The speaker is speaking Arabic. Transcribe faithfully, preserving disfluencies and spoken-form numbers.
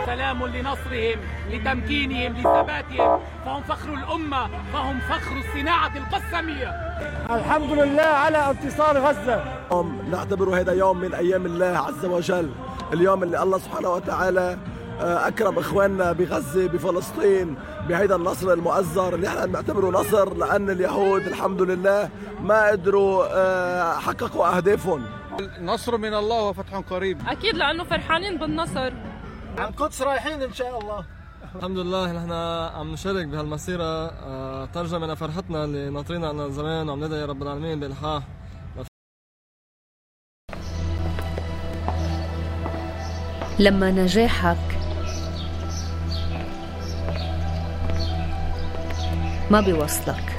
سلام لنصرهم، لتمكينهم، لثباتهم، فهم فخر الأمة، فهم فخر الصناعة القسمية. الحمد لله على انتصار غزة. نعتبر هذا يوم من أيام الله عز وجل، اليوم اللي الله سبحانه وتعالى أكرم إخواننا بغزة بفلسطين بهذا النصر المؤزر اللي احنا بنعتبره نصر، لأن اليهود الحمد لله ما قدروا حققوا أهدافهم. نصر من الله وفتح قريب. أكيد لأنه فرحانين بالنصر. على القدس رايحين إن شاء الله. الحمد لله نحن عم نشارك بهالمسيرة، ترجمة من فرحتنا اللي ناطرينها لنا زمان، وعم ندعي رب العالمين بإلحاح. لما نجاحك ما بيوصلك